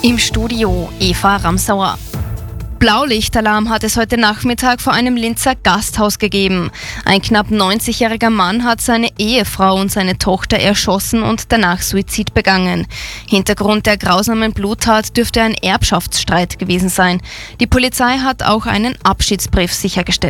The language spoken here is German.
Im Studio Eva Ramsauer. Blaulichtalarm hat es heute Nachmittag vor einem Linzer Gasthaus gegeben. Ein knapp 90-jähriger Mann hat seine Ehefrau und seine Tochter erschossen und danach Suizid begangen. Hintergrund der grausamen Bluttat dürfte ein Erbschaftsstreit gewesen sein. Die Polizei hat auch einen Abschiedsbrief sichergestellt.